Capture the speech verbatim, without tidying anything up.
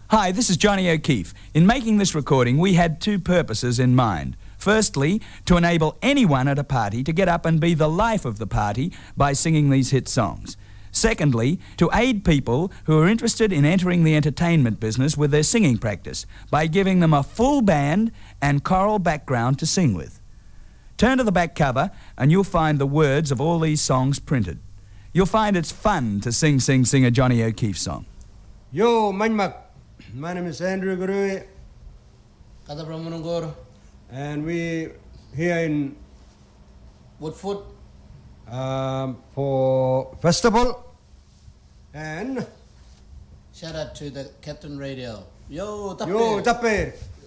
Hi, this is Johnny O'Keefe. In making this recording, we had two purposes in mind. Firstly, to enable anyone at a party to get up and be the life of the party by singing these hit songs. Secondly, to aid people who are interested in entering the entertainment business with their singing practice by giving them a full band and choral background to sing with. Turn to the back cover and you'll find the words of all these songs printed. You'll find it's fun to sing, sing, sing a Johnny O'Keefe song. Yo, Manmak. My name is Andrew Gurui. And we here in Woodford um, for festival. And shout out to the Captain Radio. Yo, Tappe. Yo, Tappe.